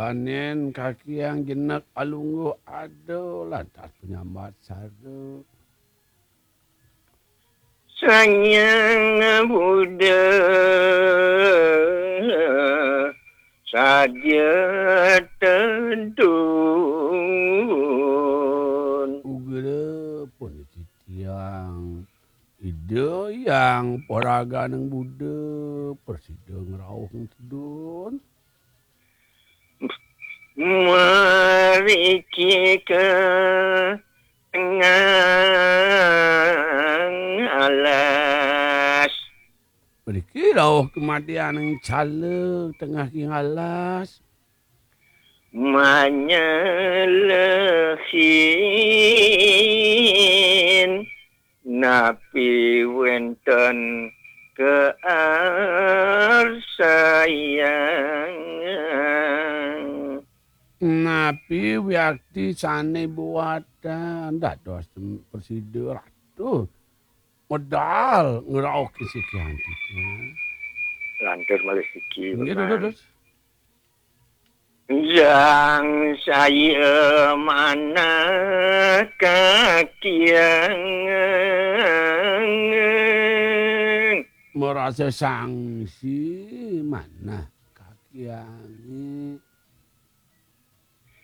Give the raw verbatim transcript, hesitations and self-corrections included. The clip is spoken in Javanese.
Panen kaki yang jenak alunggu ado lantas penyambat sadu. Sayang Buddha saja tendun. Ugere pun tiang ide yang poraga ng Buddha persideng rauh tidun. Mariki ke tengah alas. Beriki rauh kematian ng cale tengah kingalas. Manyelehin napi wenten ke sayang. Napi wiakti sane buatan dados persidu ratu modal ngerauh kisikian tiga. Lantur malih iki. Nggih terus. Yang saya mana kakian Merasa sangsi mana kakian